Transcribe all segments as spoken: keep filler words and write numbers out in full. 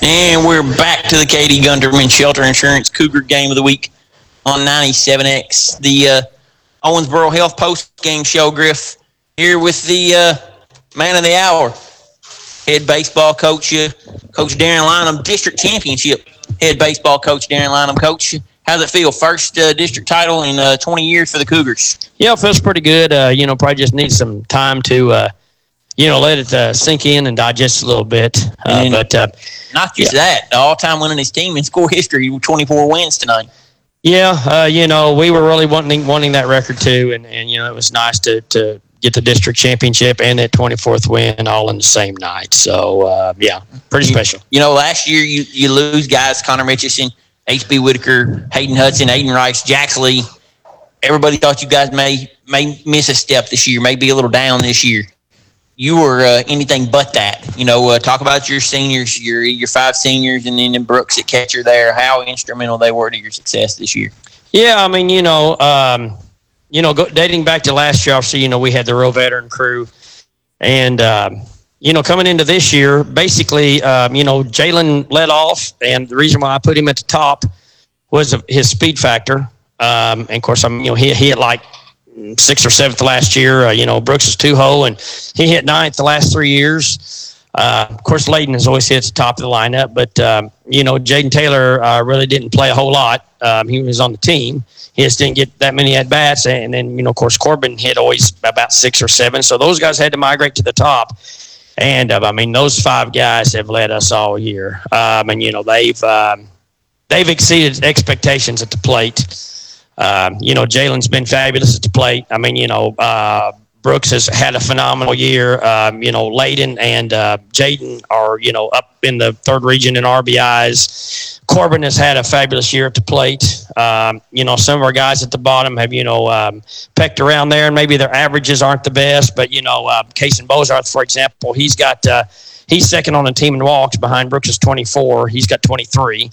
And we're back to the Katie Gunderman Shelter Insurance Cougar Game of the Week on ninety-seven X. The uh, Owensboro Health Post Game Show, Griff, here with the uh, man of the hour, head baseball coach, uh, Coach Darren Lynham, district championship head baseball coach Darren Lynham. Coach, how's it feel? First uh, district title in uh, twenty years for the Cougars. Yeah, it feels pretty good. Uh, you know, probably just need some time to, uh, you know, let it uh, sink in and digest a little bit. Uh, but uh, not just yeah. that, the all-time winningest team in score history, twenty-four wins tonight. Yeah, uh, you know, we were really wanting wanting that record too, and, and you know, it was nice to, to get the district championship and that twenty-fourth win all in the same night. So, uh, yeah, pretty you, special. You know, last year you, you lose guys, Connor Richardson, H B Whitaker, Hayden Hudson, Aiden Rice, Jax Lee. Everybody thought you guys may may miss a step this year, may be a little down this year. You were uh, anything but that. You know, uh, talk about your seniors, your your five seniors, and then Brooks at catcher there, how instrumental they were to your success this year. Yeah, I mean, you know, um, you know, go, dating back to last year, obviously, you know, we had the real veteran crew. And, um, you know, coming into this year, basically, um, you know, Jalen led off. And the reason why I put him at the top was his speed factor. Um, and, of course, I'm, you know, he, he hit like sixth or seventh last year. Uh, you know, Brooks is two-hole, and he hit ninth the last three years. Uh, of course, Layden has always hit the top of the lineup. But, um, you know, Jaden Taylor uh, really didn't play a whole lot. Um, he was on the team. He just didn't get that many at-bats. And then, you know, of course, Corbin hit always about six or seven. So those guys had to migrate to the top. And, uh, I mean, those five guys have led us all year. Um, and, you know, they've um, they've exceeded expectations at the plate. Um, you know, Jalen's been fabulous at the plate. I mean, you know, uh, Brooks has had a phenomenal year. Um, you know, Layden and uh, Jaden are, you know, up in the third region in R B Is. Corbin has had a fabulous year at the plate. Um, you know, some of our guys at the bottom have, you know, um, pecked around there, and maybe their averages aren't the best. But, you know, uh, Case and Bozarth, for example, he's got uh, he's second on the team in walks behind Brooks' twenty-four. He's got twenty-three.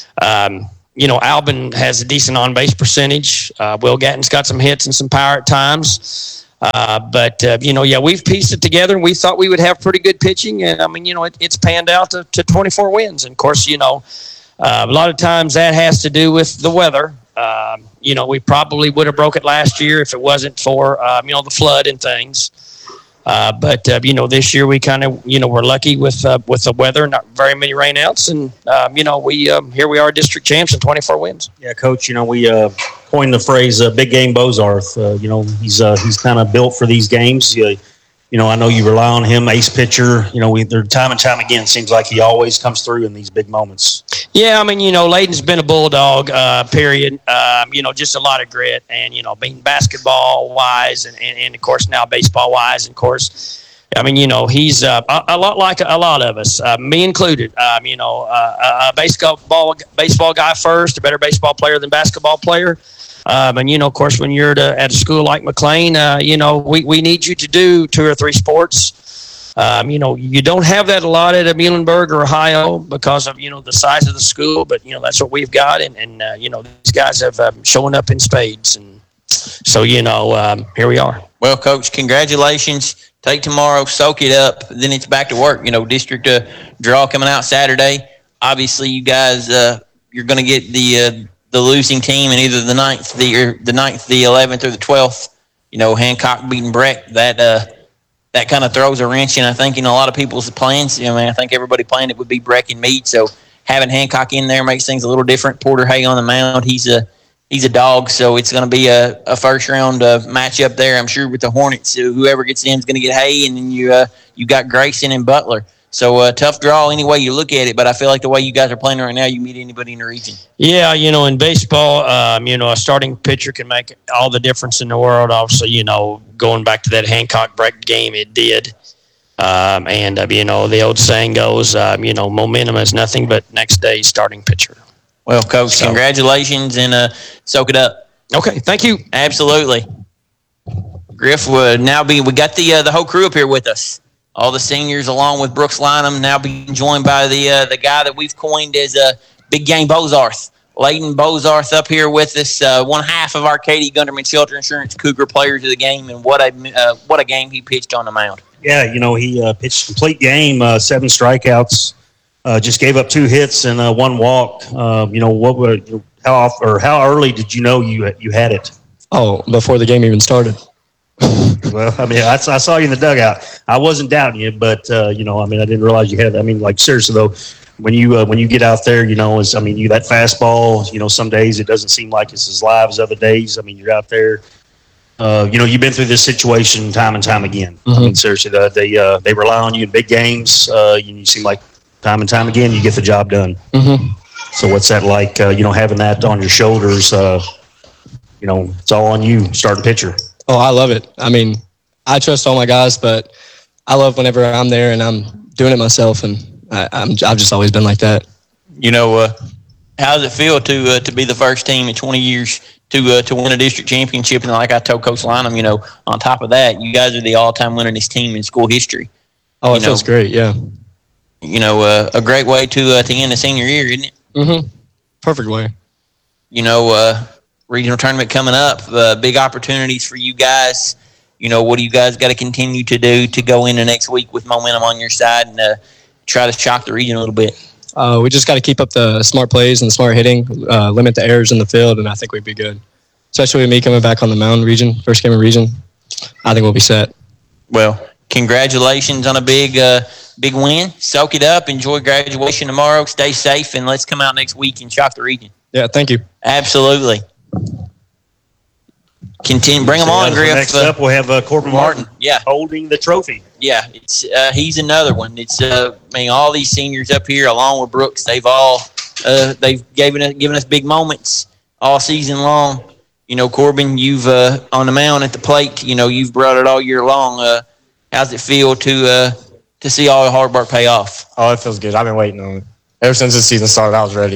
Um, you know, Albin has a decent on-base percentage. Uh, Will Gatton's got some hits and some power at times. Uh, but, uh, you know, yeah, we've pieced it together, and we thought we would have pretty good pitching. And, I mean, you know, it, it's panned out to, to twenty-four wins. And, of course, you know, uh, a lot of times that has to do with the weather. Um, you know, we probably would have broke it last year if it wasn't for, um, you know, the flood and things. Uh, but, uh, you know, this year we kind of, you know, we're lucky with uh, with the weather, not very many rainouts. And, um, you know, we um, here we are district champs and twenty-four wins. Yeah, Coach, you know, we uh, coined the phrase uh, big game Bozarth. Uh, you know, he's uh, he's kind of built for these games. Uh, you know, I know you rely on him, ace pitcher. You know, we there time and time again, seems like he always comes through in these big moments. Yeah, I mean, you know, Layden's been a bulldog, uh, period. Um, you know, just a lot of grit and, you know, being basketball-wise and, and, and, of course, now baseball-wise. And, of course, I mean, you know, he's uh, a, a lot like a, a lot of us, uh, me included. Um, you know, uh, a baseball, baseball guy first, a better baseball player than basketball player. Um, and, you know, of course, when you're at a, at a school like McLean, uh, you know, we, we need you to do two or three sports. Um, you know, you don't have that a lot at Muhlenberg or Ohio because of, you know, the size of the school, but, you know, that's what we've got. And, and uh, you know, these guys have um, shown up in spades. And so, you know, um, here we are. Well, Coach, congratulations. Take tomorrow, soak it up. Then it's back to work. You know, district uh, draw coming out Saturday. Obviously, you guys, uh, you're going to get the uh, the losing team in either the ninth, the, or the ninth, the eleventh, or the twelfth. You know, Hancock beating Breck. That, uh, That kind of throws a wrench in, I think, in a lot of people's plans. I mean, I think everybody planned it would be Breck and Meade, so having Hancock in there makes things a little different. Porter Hay on the mound, he's a he's a dog, so it's going to be a, a first-round uh, matchup there, I'm sure, with the Hornets. So whoever gets in is going to get Hay, and then you uh, you got Grayson and Butler. So uh, tough draw any way you look at it, but I feel like the way you guys are playing right now, you meet anybody in the region. Yeah, you know, in baseball, um, you know, a starting pitcher can make all the difference in the world. Obviously, you know, going back to that Hancock-Breck game, it did. Um, and, uh, you know, the old saying goes, um, you know, momentum is nothing but next day's starting pitcher. Well, Coach, so, congratulations, and uh, soak it up. Okay, thank you. Absolutely. Griff would now be, we got the uh, the whole crew up here with us. All the seniors, along with Brooks Lynham, now being joined by the uh, the guy that we've coined as a uh, Big Game Bozarth. Layden Bozarth up here with us, uh, one half of our Katie Gunderman Shelter Insurance Cougar players of the game, and what a uh, what a game he pitched on the mound. Yeah, you know, he uh, pitched a complete game, uh, seven strikeouts. uh, just gave up two hits and uh, one walk. Uh, you know, what were how off, or how early did you know you you had it? Oh, before the game even started. Well, I mean, I, I saw you in the dugout. I wasn't doubting you, but uh, you know, I mean, I didn't realize you had. I mean, like seriously though, when you uh, when you get out there, you know, is I mean, you that fastball. You know, some days it doesn't seem like it's as live as other days. I mean, you're out there. Uh, you know, you've been through this situation time and time again. Mm-hmm. I mean, seriously, the, they uh, they rely on you in big games. Uh, you, you seem like time and time again you get the job done. Mm-hmm. So what's that like? Uh, you know, having that on your shoulders. Uh, you know, it's all on you, starting pitcher. Oh, I love it. I mean, I trust all my guys, but I love whenever I'm there and I'm doing it myself, and I, I'm, I've just always been like that. You know, uh, how does it feel to uh, to be the first team in twenty years to uh, to win a district championship? And like I told Coach Lynham, you know, on top of that, you guys are the all-time winningest team in school history. Oh, it you feels know, great, yeah. You know, uh, a great way to uh, to end a senior year, isn't it? Mm-hmm. Perfect way. You know, uh, regional tournament coming up, uh, big opportunities for you guys. You know, what do you guys got to continue to do to go into next week with momentum on your side and uh, try to shock the region a little bit? Uh, we just got to keep up the smart plays and the smart hitting, uh, limit the errors in the field, and I think we'd be good. Especially with me coming back on the mound region, first game in region, I think we'll be set. Well, congratulations on a big uh, big win. Soak it up. Enjoy graduation tomorrow. Stay safe, and let's come out next week and shock the region. Yeah, thank you. Absolutely. Continue, bring them on, Griff. Next up, we'll have uh, Corbin Martin, Martin. Yeah, holding the trophy. Yeah, it's uh, he's another one. It's uh, I mean, all these seniors up here, along with Brooks, they've all uh, they've given us given us big moments all season long. You know, Corbin, you've uh, on the mound at the plate. You know, you've brought it all year long. Uh, how's it feel to uh, to see all the hard work pay off? Oh, it feels good. I've been waiting on it ever since the season started. I was ready.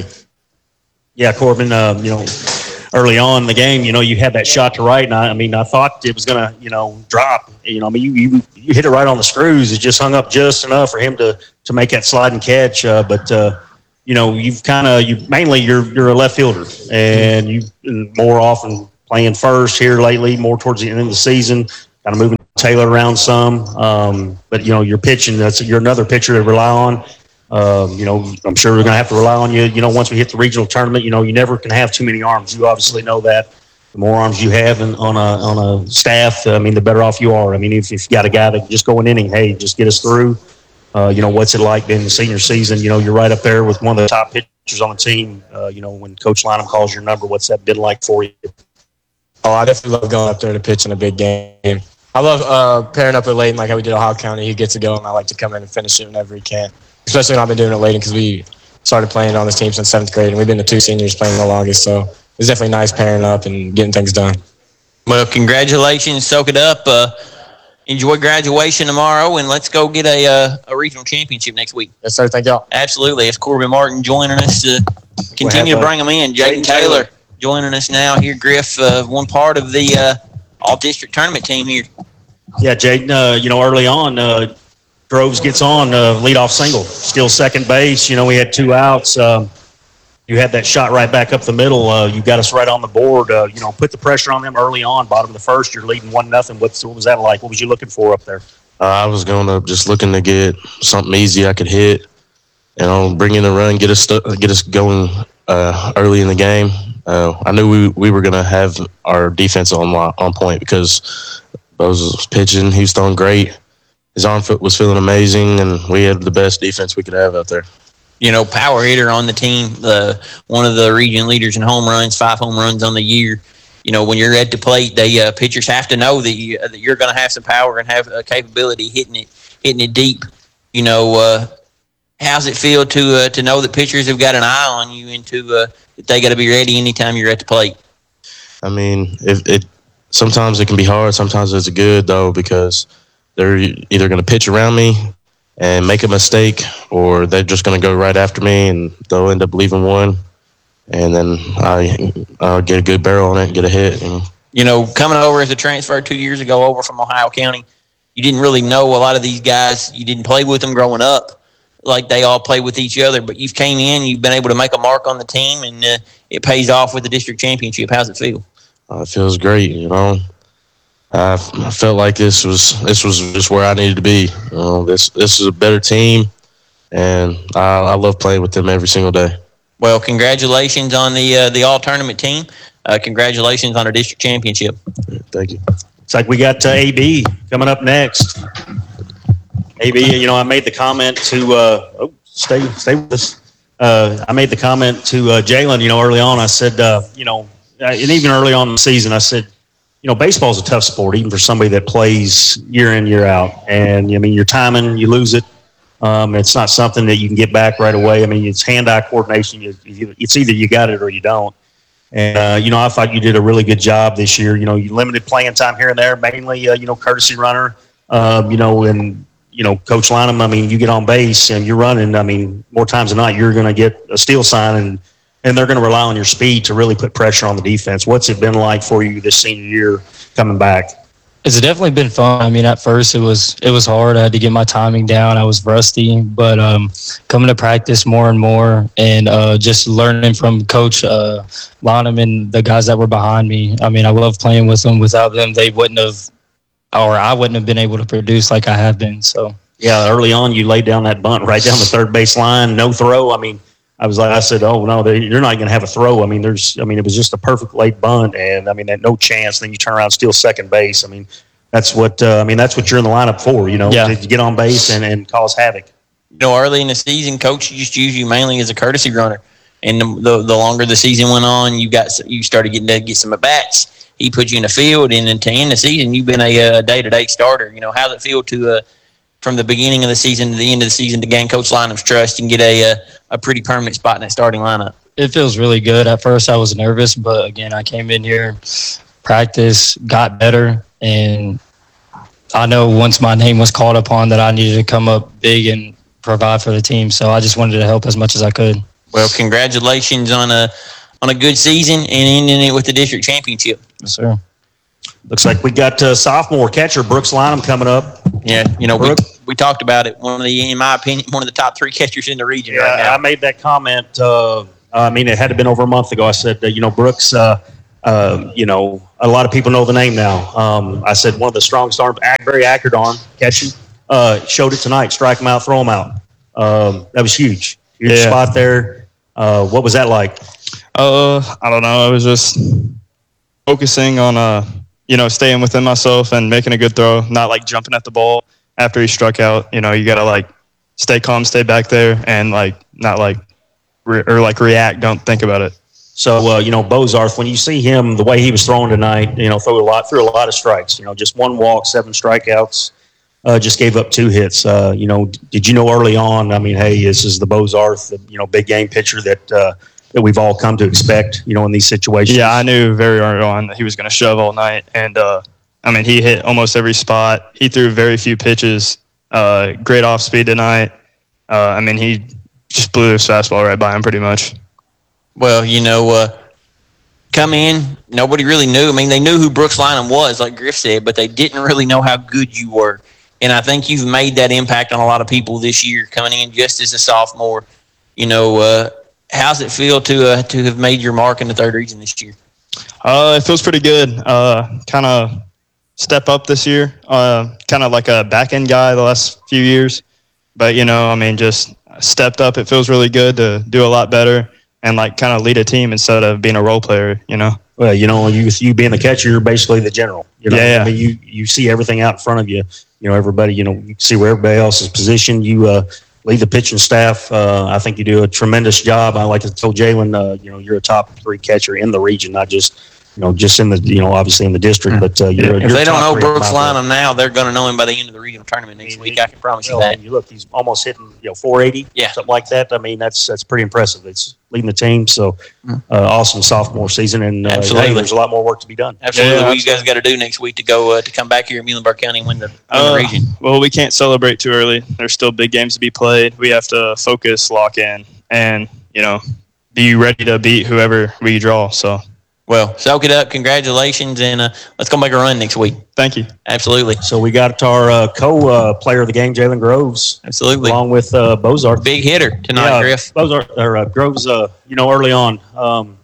Yeah, Corbin. Uh, you know. Early on in the game, you know, you had that shot to right, and I, I mean, I thought it was going to, you know, drop. You know, I mean, you, you you hit it right on the screws. It just hung up just enough for him to to make that sliding catch. Uh, but uh, you know, you've kind of you mainly you're you're a left fielder, and you've been more often playing first here lately, more towards the end of the season, kind of moving Taylor around some. Um, but you know, you're pitching. That's you're another pitcher to rely on. Um, you know, I'm sure we're going to have to rely on you. You know, once we hit the regional tournament, you know, you never can have too many arms. You obviously know that. The more arms you have in, on a on a staff, I mean, the better off you are. I mean, if, if you got a guy that can just go an inning, hey, just get us through. Uh, you know, what's it like being the senior season? You know, you're right up there with one of the top pitchers on the team. Uh, you know, when Coach Lynham calls your number, what's that been like for you? Oh, I definitely love going up there to pitch in a big game. I love uh, pairing up with Layton like how we did Ohio County. He gets to go, and I like to come in and finish it whenever he can. Especially when I've been doing it late because we started playing on this team since seventh grade, and we've been the two seniors playing the longest. So it's definitely nice pairing up and getting things done. Well, congratulations. Soak it up. Uh, enjoy graduation tomorrow, and let's go get a uh, a regional championship next week. Yes, sir. Thank y'all. Absolutely. It's Corbin Martin joining us to continue We'll to bring them in. Jaden Taylor, Taylor joining us now here, Griff, uh, one part of the uh, all-district tournament team here. Yeah, Jaden, uh, you know, early on, uh, Groves gets on, uh, leadoff single, still second base. You know, we had two outs. Um, you had that shot right back up the middle. Uh, you got us right on the board. Uh, you know, put the pressure on them early on. Bottom of the first, you're leading one nothing. What was that like? What was you looking for up there? Uh, I was going up just looking to get something easy I could hit, and I'll bring in a run, get us stu- get us going uh, early in the game. Uh, I knew we we were going to have our defense on on point because Bose was pitching. He was throwing great. His arm foot was feeling amazing, and we had the best defense we could have out there. You know, power hitter on the team, the one of the region leaders in home runs, five home runs on the year. You know, when you're at the plate, they uh, pitchers have to know that you uh, that you're going to have some power and have a capability hitting it, hitting it deep. You know, uh, how's it feel to uh, to know that pitchers have got an eye on you and to uh, that they got to be ready anytime you're at the plate? I mean, if it sometimes it can be hard, sometimes it's good though because they're either going to pitch around me and make a mistake, or they're just going to go right after me and they'll end up leaving one, and then I I'll get a good barrel on it and get a hit. And, you know, coming over as a transfer two years ago over from Ohio County, you didn't really know a lot of these guys. You didn't play with them growing up like they all play with each other, but you've came in, you've been able to make a mark on the team, and uh, it pays off with the district championship. How's it feel? Uh, it feels great, you know. I, I felt like this was this was just where I needed to be. You know, this this is a better team. and I, I love playing with them every single day. Well, congratulations on the uh, the all tournament team. Uh, congratulations on a district championship. Thank you. It's like we got uh, A B coming up next. A B, you know, I made the comment to uh, oh, stay stay with us. Uh, I made the comment to uh, Jalen, you know, early on. I said, uh, you know, and even early on in the season, I said, you know, baseball is a tough sport, even for somebody that plays year in, year out. And I mean, your timing, you lose it. Um, it's not something that you can get back right away. I mean, it's hand-eye coordination. It's either you got it or you don't. And, uh, you know, I thought you did a really good job this year. You know, you limited playing time here and there, mainly, uh, you know, courtesy runner, um, you know, and, you know, Coach Lynham, I mean, you get on base and you're running. I mean, more times than not, you're going to get a steal sign, and, and they're going to rely on your speed to really put pressure on the defense. What's it been like for you this senior year coming back? It's definitely been fun. I mean, at first it was it was hard. I had to get my timing down. I was rusty, but um, coming to practice more and more, and uh, just learning from Coach uh, Lynham and the guys that were behind me. I mean, I love playing with them. Without them, they wouldn't have, or I wouldn't have been able to produce like I have been. So yeah, early on you laid down that bunt right down the third base line, no throw. I mean, I was like, I said, oh no, they, you're not going to have a throw. I mean, there's, I mean, it was just a perfect late bunt, and I mean, that no chance. Then you turn around, steal second base. I mean, that's what uh, I mean. That's what you're in the lineup for, you know, yeah. to get on base and, and cause havoc. You know, early in the season, Coach just used you mainly as a courtesy runner, and the the, the longer the season went on, you got you started getting to get some at bats. He put you in the field, and then to end the season, you've been a day to day starter. You know, how's it feel to uh, from the beginning of the season to the end of the season to gain Coach Lynham's trust and get a a, a pretty permanent spot in that starting lineup? It feels really good. At first, I was nervous, but again, I came in here, practice, got better, and I know once my name was called upon that I needed to come up big and provide for the team. So I just wanted to help as much as I could. Well, congratulations on a on a good season and ending it with the district championship. Yes, sir. Looks like we got uh, sophomore catcher Brooks Lynham coming up. Yeah, you know, we, we talked about it. One of the, in my opinion, one of the top three catchers in the region Yeah, right now. I made that comment. Uh, I mean, it had to been over a month ago. I said, uh, you know, Brooks. Uh, uh, you know, a lot of people know the name now. Um, I said one of the strongest arms, very accurate arm catching. Uh, showed it tonight. Strike him out, throw him out. Um, that was huge. Huge Yeah. spot there. Uh, what was that like? Uh, I don't know. I was just focusing on, uh, you know, staying within myself and making a good throw, not like jumping at the ball after he struck out. You know, you got to like stay calm, stay back there, and like not like re- or like react. Don't think about it. So, uh, you know, Bozarth, when you see him, the way he was throwing tonight, you know, threw a lot, threw a lot of strikes. You know, just one walk, seven strikeouts, uh, just gave up two hits. Uh, you know, did you know early on? I mean, hey, this is the Bozarth, the, you know, big game pitcher that uh, that we've all come to expect. You know, in these situations. Yeah, I knew very early on that he was going to shove all night, and uh, I mean, he hit almost every spot. He threw very few pitches. Uh, great off speed tonight. Uh, I mean, he just blew his fastball right by him, pretty much. Well, you know, uh, come in, nobody really knew. I mean, they knew who Brooks Lynham was, like Griff said, but they didn't really know how good you were. And I think you've made that impact on a lot of people this year, coming in just as a sophomore. You know, uh, how's it feel to uh, to have made your mark in the third region this year? Uh, it feels pretty good. Uh, kind of step up this year. Uh, kind of like a back end guy the last few years, but you know, I mean, just stepped up. It feels really good to do a lot better and like kind of lead a team instead of being a role player. You know. Well, you know, you you being the catcher, you're basically the general. You know, Yeah, yeah. I mean, you you see everything out in front of you. You know, everybody. You know, you see where everybody else is positioned. You uh, lead the pitching staff. Uh, I think you do a tremendous job. I like to tell Jalen, uh, you know, you're a top three catcher in the region, not just you know just in the you know obviously in the district, but uh, you're. If you're they don't top know three Brooks in my book. Lynham now, they're going to know him by the end of the regional tournament next week. I can promise you Well, that. and you look, he's almost hitting you know four eighty, Yeah. something like that. I mean, that's that's pretty impressive. It's leading the team. So, uh, awesome sophomore season, and uh, Absolutely. hey, there's a lot more work to be done. Absolutely. Yeah, what you guys got to do next week to go uh, to come back here at Muhlenberg County and win the, win the Uh, region? Well, we can't celebrate too early. There's still big games to be played. We have to focus, lock in, and you know, be ready to beat whoever we draw. So, Well, soak it up. Congratulations, and uh, let's go make a run next week. thank you. Absolutely. So we got our uh, co uh, player of the game, Jalen Groves, Absolutely. along with uh, Bozarth. Big hitter tonight, yeah, Griff. Bozarth or uh, Groves. Uh, you know, early on, um,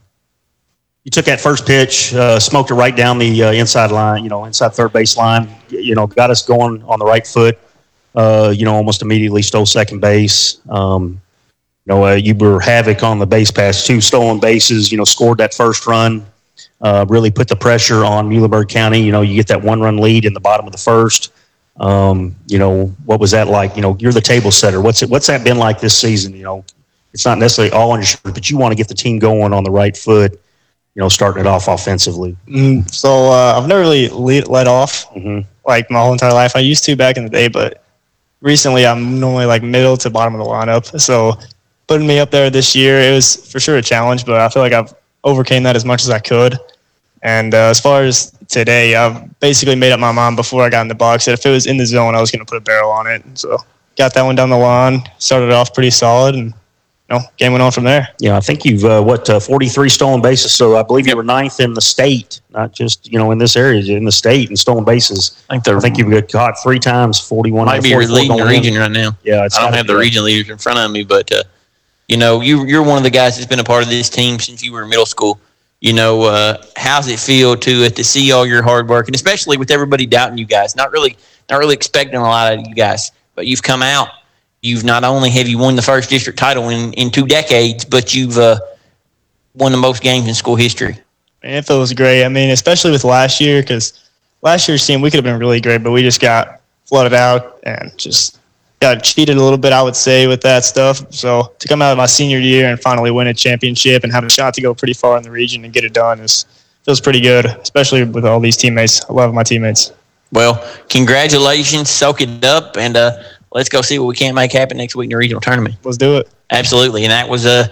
you took that first pitch, uh, smoked it right down the uh, inside line. You know, inside third base line. You know, got us going on the right foot. uh, you know, almost immediately stole second base. Um, you know, uh, you were havoc on the base pass, two stolen bases, you know, scored that first run, uh, really put the pressure on Muhlenberg County. You know, you get that one-run lead in the bottom of the first. Um, you know, what was that like? You know, you're the table setter. What's it, what's that been like this season? You know, it's not necessarily all on your shoulders, but you want to get the team going on the right foot, you know, starting it off offensively. Mm, so uh, I've never really lead, led off Mm-hmm. like my whole entire life. I used to back in the day, but recently I'm normally like middle to bottom of the lineup. So putting me up there this year, it was for sure a challenge, but I feel like I've overcame that as much as I could. And uh, as far as today, I've basically made up my mind before I got in the box that if it was in the zone, I was going to put a barrel on it. And so got that one down the line, started off pretty solid, and you know, game went on from there. Yeah, I think you've, uh, what, uh, forty-three stolen bases. So I believe you were ninth in the state, not just, you know, in this area, in the state in stolen bases. I think they're I think you've got caught three times, forty-one. might be leading the region right now. Yeah, it's I don't gotta have be the that. region leaders in front of me, but uh, you know, you you're one of the guys that's been a part of this team since you were in middle school. You know, uh, how's it feel to uh, to see all your hard work, and especially with everybody doubting you guys, not really not really expecting a lot out of you guys, but you've come out. You've not only have you won the first district title in, in two decades, but you've uh, won the most games in school history. And it feels great. I mean, especially with last year, because last year's team, we could have been really great, but we just got flooded out and just got cheated a little bit, I would say, with that stuff. So to come out of my senior year and finally win a championship and have a shot to go pretty far in the region and get it done is feels pretty good, especially with all these teammates. I love my teammates. Well, congratulations. Soak it up, and uh, let's go see what we can make happen next week in the regional tournament. Let's do it. Absolutely. And that was uh,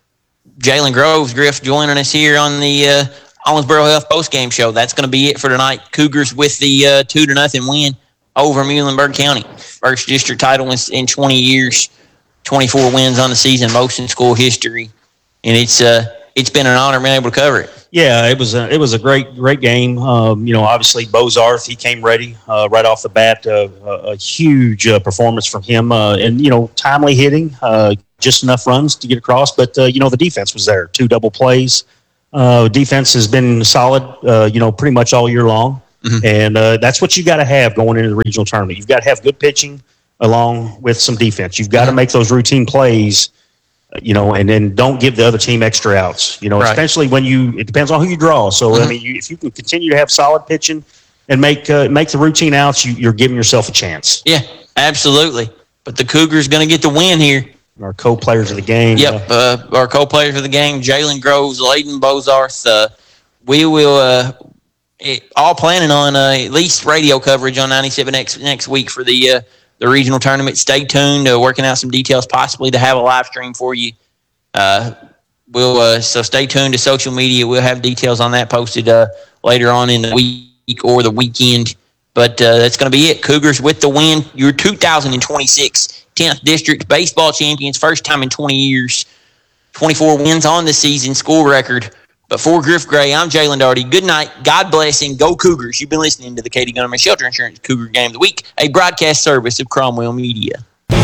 Jalen Groves, Griff, joining us here on the uh, Owensboro Health postgame show. That's going to be it for tonight. Cougars with the uh, two to nothing win over Muhlenberg County. First district title in, in twenty years, twenty-four wins on the season, most in school history. And it's uh, it's been an honor being able to cover it. Yeah, it was a, it was a great great game. Um, you know, obviously Bozarth, he came ready uh, right off the bat. Uh, a, a huge uh, performance from him, uh, and you know, timely hitting, uh, just enough runs to get across. But uh, you know, the defense was there. Two double plays. Uh, defense has been solid. Uh, you know, pretty much all year long, mm-hmm. and uh, that's what you got to have going into the regional tournament. You've got to have good pitching along with some defense. You've got to make those routine plays. You know, and then don't give the other team extra outs. You know, Right. especially when you. It depends on who you draw. So Mhm. I mean, you, if you can continue to have solid pitching and make uh, make the routine outs, you, you're giving yourself a chance. Yeah, absolutely. But the Cougars going to get the win here. Our co-players of the game. Yep, uh, our co-players of the game, Jalen Groves, Layden Bozarth. Uh, we will uh, it, all planning on uh, at least radio coverage on ninety-seven X next week for the uh, the regional tournament. Stay tuned. Uh, working out some details, possibly to have a live stream for you. Uh, we'll uh, so stay tuned to social media. We'll have details on that posted uh, later on in the week or the weekend. But uh, that's going to be it. Cougars with the win. Your two thousand twenty-six tenth District Baseball Champions. First time in twenty years. twenty-four wins on the season. School record. But for Griff Gray, I'm Jalen Doherty. Good night. God bless and go Cougars. You've been listening to the Katie Gunnerman Shelter Insurance Cougar Game of the Week, a broadcast service of Cromwell Media.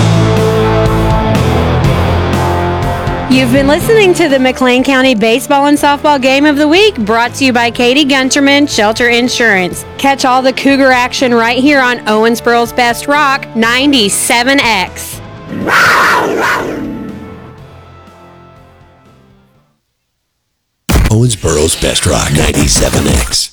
You've been listening to the McLean County Baseball and Softball Game of the Week, brought to you by Katie Gunterman Shelter Insurance. Catch all the Cougar action right here on Owensboro's Best Rock, ninety-seven X. Owensboro's Best Rock, ninety-seven X.